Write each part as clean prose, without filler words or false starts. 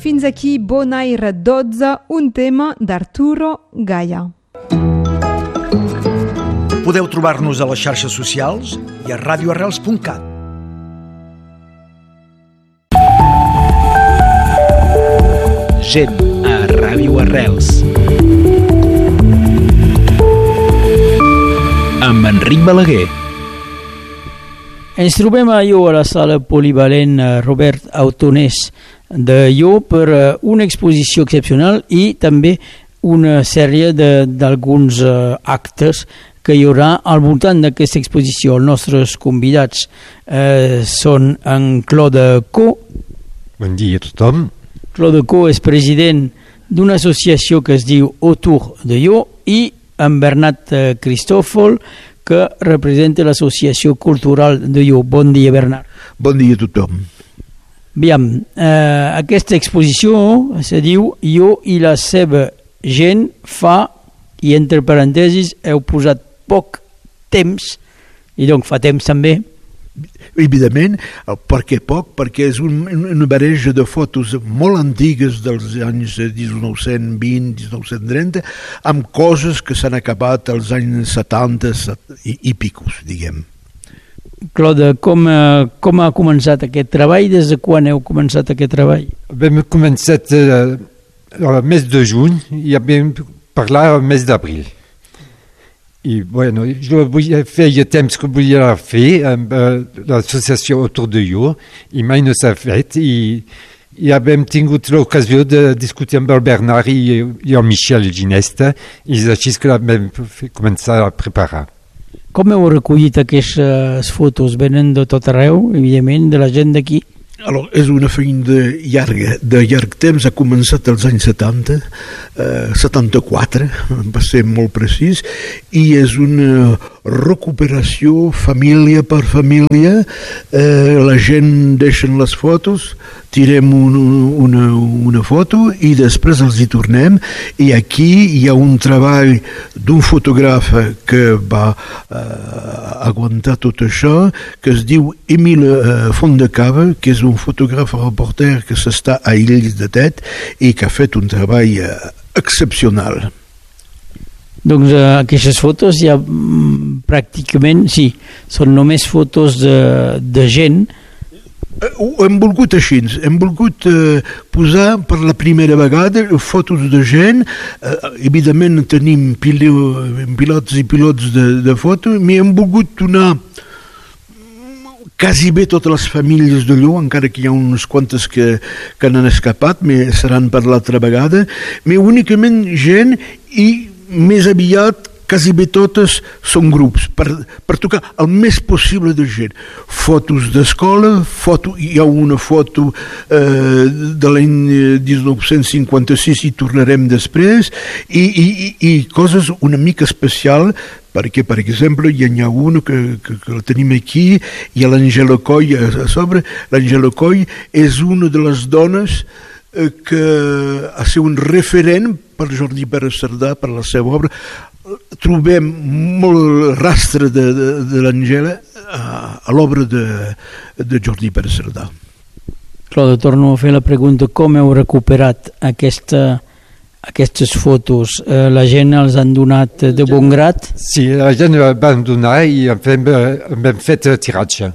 fins aquí Bonaire 12, un tema d'Arturo Gaia. Podeu trobar-nos a les xarxes socials i a radioarrels.cat. Gent a Ràdio Arrels amb Enric Balaguer. Ens trobem a la sala polivalent Robert Autonés de per una exposició excepcional i també una sèrie d'alguns actes que hi haurà al voltant d'aquesta exposició. Els nostres convidats són en Claude Co. Bon dia a tothom. Claude Co és president d'una associació que es diu Autour de i en Bernat Cristòfol, que representa l'Associació Cultural de Bon dia, Bernat. Bon dia a tothom. Aviam, aquesta exposició se diu Jo i la seva gent fa, i entre parèntesis heu posat poc temps, i doncs fa temps també. Evidentment, per què poc? Perquè és una barreja de fotos molt antigues dels anys 1920, 1930, amb coses que s'han acabat als anys 70 i picos, diguem. Claude, com ha començat aquest treball? Des de quan heu començat aquest treball? Vam començat al mes de juny i vam parlar al mes d'abril. I, bueno, jo feia temps que volia fer amb l'associació Autour de i mai no s'ha fet i ja vam tingut l'ocasió de discutir amb el Bernat i el Michel Ginesta i és així que vam començar a preparar. Com heu recollit aquestes fotos? Venen de tot arreu, evidentment, de la gent d'aquí? Alors, és una feina de llarg temps, ha començat als anys 70, 74, va ser molt precís, i és una recuperació família per família. La gent deixen les fotos, tirem una foto i després els hi tornem, i aquí hi ha un treball d'un fotògraf que va aguantar tot això, que es diu Émile Fondecava, que és un fotògraf reporter que s'està a Illes de Tet i que ha fet un treball excepcional. Doncs aquestes fotos ja pràcticament, sí, són només fotos de gent. Ho hem volgut així, hem volgut posar per la primera vegada fotos de gent. Evidentment tenim pilots i pilots de fotos, però hem volgut donar quasi bé totes les famílies de encara que hi ha unes quantes que n'han escapat, però seran per l'altra vegada, però únicament gent i més aviat quasi bé totes són grups, per tocar el més possible de gent. Fotos d'escola, hi ha una foto de l'any 1956, hi tornarem després, i coses una mica especial, perquè, per exemple, hi ha una que la tenim aquí, hi ha l'Angela Coll a sobre. L'Angela Coll és una de les dones que ha sigut un referent per Jordi Pere Cerdà, per la seva obra. Trobem molt rastre de l'Angela a l'obra de Jordi Pere Cerdà. Claude, torno a fer la pregunta, com heu recuperat aquestes fotos? La gent els han donat de bon grat? Sí, la gent van donar i hem fet tiratge.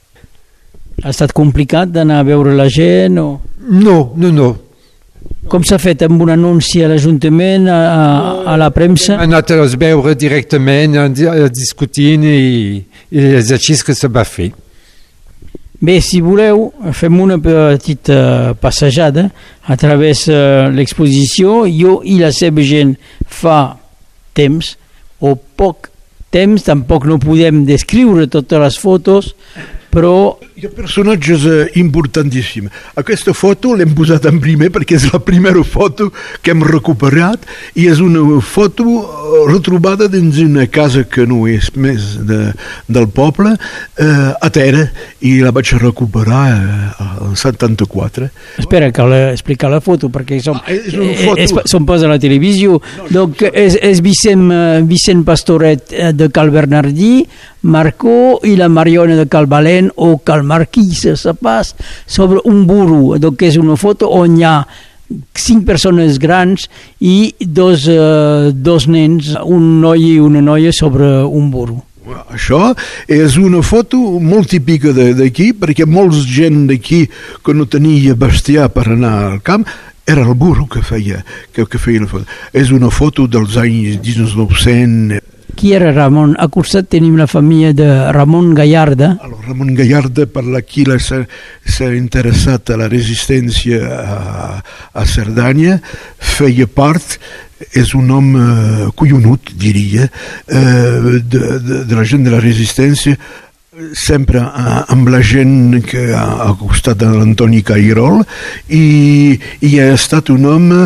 Ha estat complicat d'anar a veure la gent? O... No. Com s'ha fet? Amb un anunci a l'Ajuntament, a la premsa? Hem anat a les veure directament, discutint i és així que se va fer. Bé, si voleu, fem una petita passejada a través de l'exposició. Jo i la seva gent fa temps, o poc temps, tampoc no podem descriure totes les fotos, però... Hi ha personatges importantíssims. Aquesta foto l'hem posat en primer perquè és la primera foto que hem recuperat i és una foto retrobada dins una casa que no és més del poble, a Tera, i la vaig recuperar al 74. Espera, cal explicar la foto perquè som pas a la televisió. Donc, és Vicent Pastoret de Cal Bernardí, Marcó i la Mariona de Calvalent o Cal Marquís de Sapàs sobre un burro, que és una foto on hi ha 5 persones grans i dos nens, un noi i una noia sobre un burro. Això és una foto molt típica d'aquí, perquè molts gent d'aquí que no tenia bestiar per anar al camp era el burro que feia la foto. És una foto dels anys 1900. Qui era Ramon? A costat tenim la família de Ramon Gallarda. Ramon Gallarda, per la qui s'ha interessat a la resistència a Cerdanya, feia part, és un home collonut, diria, de la gent de la resistència, sempre amb la gent que ha costat de l'Antoni Cairol, i ha estat un home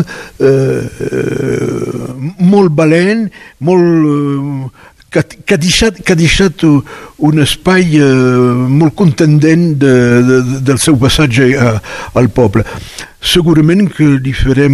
molt valent, que ha deixat un espai molt contundent del seu passatge al poble. Segurament que li farem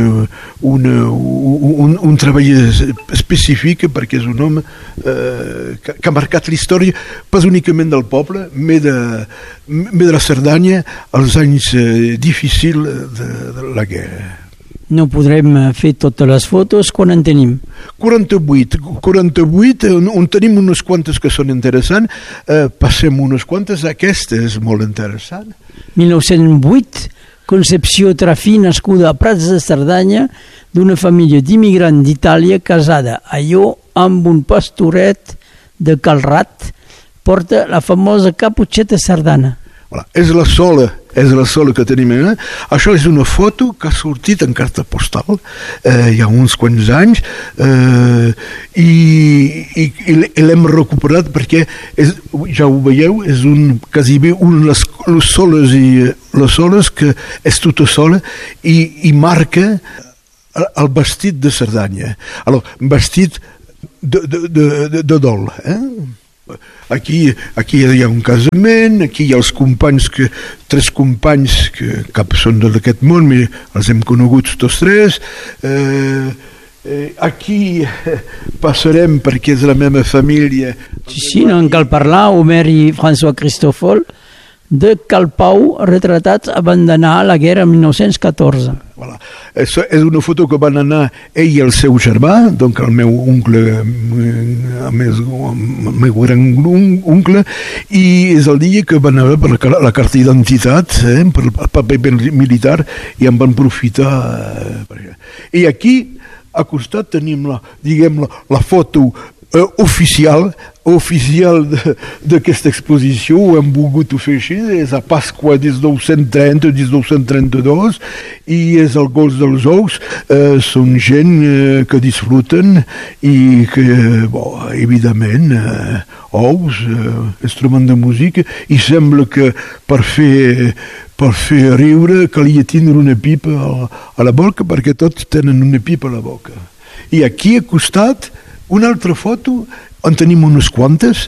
un treball específic, perquè és un home que ha marcat la història pas únicament del poble, mais de la Cerdanya als anys difícils de la guerra. No podrem fer totes les fotos. Quan en tenim? 48, on tenim unes quantes que són interessants. Passem unes quantes. Aquesta és molt interessant. 1908, Concepció Trafí, nascuda a Prats de Cerdanya, d'una família d'immigrant d'Itàlia, casada a Llo amb un pastoret de Calrat, porta la famosa caputxeta sardana. Voilà. És la sola que tenim. Això és una foto que ha sortit en carta postal hi ha uns quants anys i l'hem recuperat perquè ja ho veieu, és quasi bé les soles que és tota sola i marca el vestit de Cerdanya. Vestit de dol, Aquí hi ha un casament, aquí hi ha els companys, 3 companys que cap són d'aquest món, però els hem coneguts tots 3. Aquí passarem perquè és la meva família. Sí, no en cal parlar, Homer i François Cristòfol, de Cal Pau, retratats abandonar la guerra en 1914. Voilà. És una foto que van anar ell i el seu germà, doncs el meu oncle, el meu gran oncle, i és el dia que van anar per la carta d'identitat, per el paper militar, i en van aprofitar. I aquí, a costat, tenim la foto oficial d'aquesta exposició. Ho hem volgut fer així, és a Pasqua 1930-1932 i és el Gols dels Ous. Són gent que disfruten i que, evidentment, ous, instrument de música, i sembla que per fer riure calia tindre una pipa a la boca, perquè tots tenen una pipa a la boca. I aquí a costat una altra foto on tenim unes quantes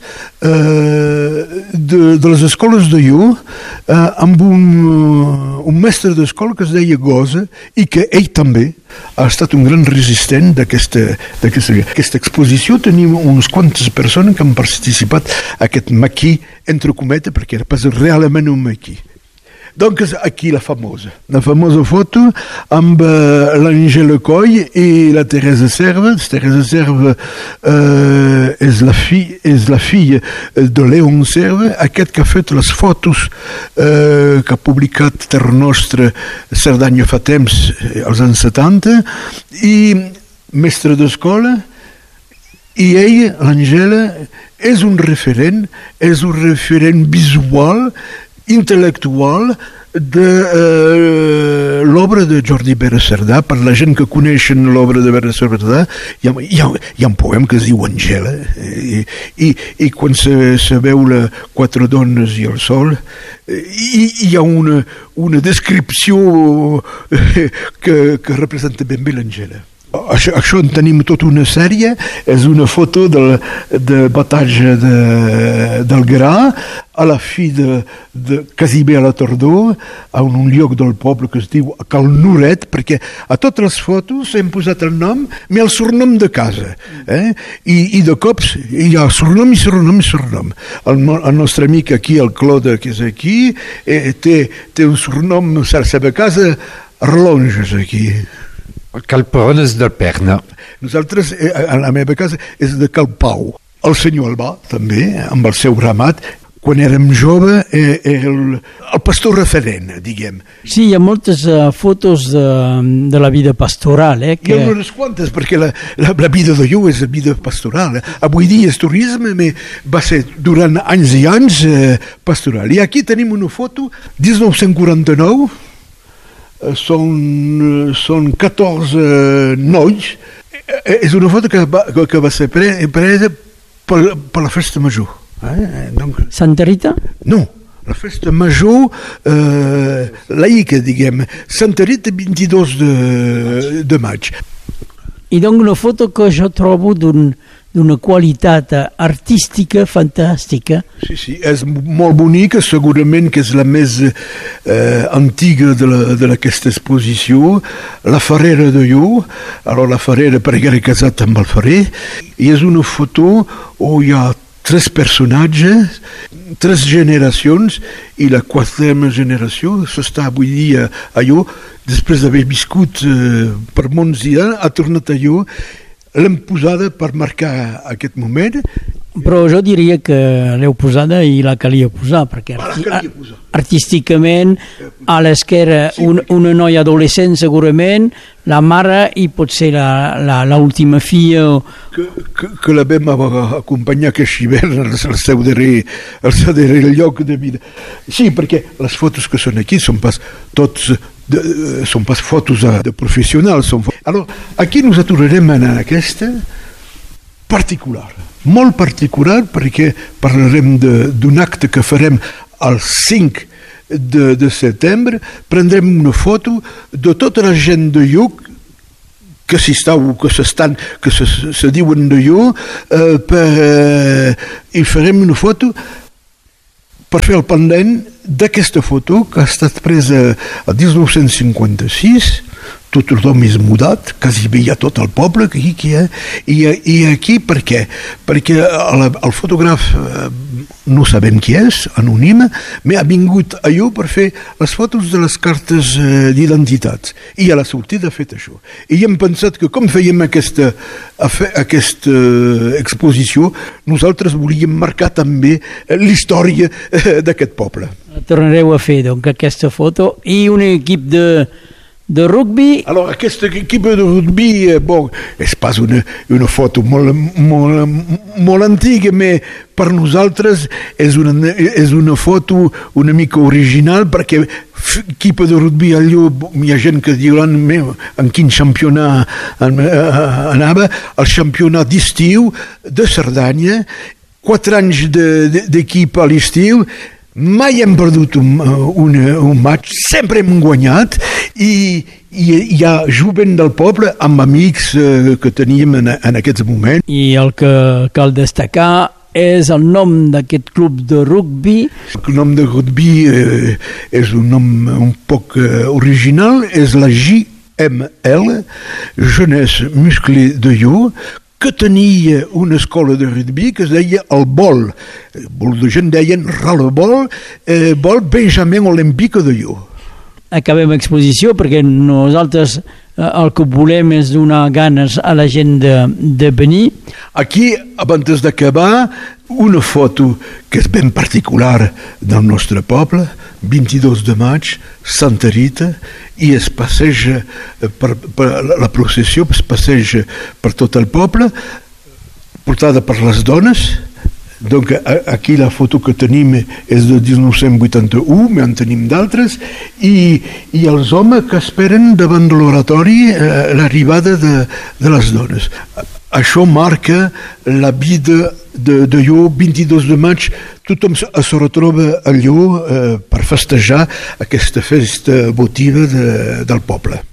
de les escoles de Llo, amb un mestre d'escola que es deia Gosa i que ell també ha estat un gran resistent d'aquesta exposició. Tenim unes quantes persones que han participat a aquest maquí, entre cometes, perquè era pas realment un maquí. Donc aquí la famosa foto amb l'Angela Coll i la Teresa Serva. Teresa Serva és la filla de Leon Serva, aquest que ha fet les fotos que ha publicat Terra Nostra Cerdanya fa temps, als anys 70, i mestre d'escola. I ell, l'Angela, és un referent visual, intel·lectual de l'obra de Jordi Pere Cerdà. Per la gent que coneixen l'obra de Pere Cerdà, hi ha un poema que es diu Angela, i quan se veu les 4 dones i el sol, hi ha una descripció que representa ben bé l'Angela. Això en tenim tota una sèrie. És una foto de batatge del gra a la fi quasi bé a la tardor, a un lloc del poble que es diu Cal Noret, perquè a totes les fotos hem posat el nom, i el surnom de casa. I de cops hi ha surnom i surnom i surnom. El nostre amic aquí, el Claude, que és aquí, té un surnom, a la seva casa, Relonges, aquí. Cal Perones del Perna. Nosaltres, a la meva casa, és de Cal Pau. El senyor Albà, també, amb el seu ramat, quan érem jove, era el pastor referent, diguem. Sí, hi ha moltes fotos de la vida pastoral. Hi ha unes quantes, perquè la vida de jo és la vida pastoral. Avui dia és turisme, però va ser durant anys i anys pastoral. I aquí tenim una foto, 1949, són 14 nois. És una foto que va ser presa per la festa major. Santa Rita? No, la festa major laica, diguem. Santa Rita, 22 de maig. I doncs una foto que jo trobo d'una qualitat artística fantàstica. Sí, és molt bonica, segurament que és la més antiga d'aquesta exposició, la Ferrera de Jo. La Ferrera, perquè era casat amb el Ferrer, i és una foto on hi ha 3 personatges, 3 generacions, i la 4a generació s'està avui dia allò, després d'haver viscut per molts dies, ha tornat allò, l'hem posada per marcar aquest moment. Però jo diria que l'heu posada i la calia posar, perquè artísticament a l'esquerra una noia adolescent segurament, la mare i potser l'última filla que la vam acompanyar aquest hivern al seu darrer lloc de vida. Sí, perquè les fotos que són aquí són pas fotos de professionals. Aquí nos aturarem en aquesta particular, molt particular, perquè parlarem d'un acte que farem el 5 de setembre. Prendrem una foto de tota la gent de Lluc que se diuen de Lluc, i farem una foto per fer el pendent d'aquesta foto que ha estat presa a 1956. Tothom és mudat, quasi bé hi ha tot el poble aquí, i aquí per què? Perquè el fotògraf no sabem qui és, anònim, però ha vingut allò per fer les fotos de les cartes d'identitats, i a la sortida ha fet això. I hem pensat que com fèiem aquesta exposició, nosaltres volíem marcar també l'història d'aquest poble. Tornareu a fer doncs aquesta foto i un equip de rugby. Aquesta equip de rugby, és pas una foto molt antiga, però per nosaltres és una foto una mica original, perquè equip de rugby allò, hi ha gent que diran en quin campionat anava, el campionat d'estiu de Cerdanya, 4 anys d'equip a l'estiu. Mai hem perdut un match, sempre hem guanyat, i hi ha jovent del poble amb amics que teníem en aquests moments. I el que cal destacar és el nom d'aquest club de rugby. El nom de rugby és un nom un poc original, és la JML, Jeunesse Musclée de Lluc, que tenia una escola de rugby que es deia el Vol. La gent deien Ralebol, Vol Benjamin Olímpica de Lluc. Acabem l'exposició perquè nosaltres el que volem és donar ganes a la gent de venir. Aquí, abans d'acabar, una foto que és ben particular del nostre poble, 22 de maig, Santa Rita, i es passeja la processió, es passeja per tot el poble, portada per les dones. Donc aquí la foto que tenim és de 1981, però en tenim d'altres, i els homes que esperen davant de l'oratori l'arribada de les dones. Això marca la vida de Lluc, 22 de maig, tothom es retroba a Lluc per festejar aquesta festa votiva del poble.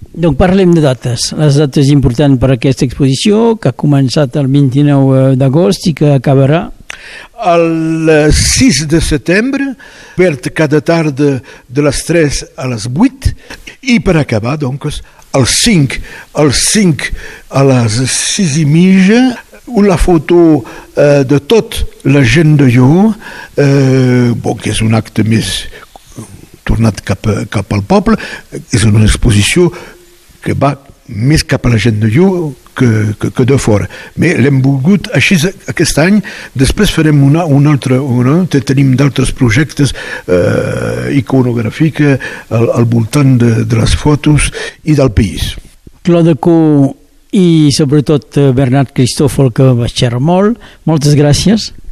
Donc parlem de dates. Les dates importants per a aquesta exposició, que ha començat el 29 d'agost i que acabarà el 6 de setembre, obert cada tarda de les 3 a les 8, i per acabar, doncs, el 5 a les 6:30, una foto de tot la gent de Llo, que és un acte més tornat cap al poble, és una exposició que va més cap a la gent de Llo que de fora. Bé, l'hem volgut així aquest any. Després farem un altre, tenim d'altres projectes iconogràfics al voltant de les fotos i del país. Claude Co i sobretot Bernat Cristòfol, que va xerrar molt. Moltes gràcies.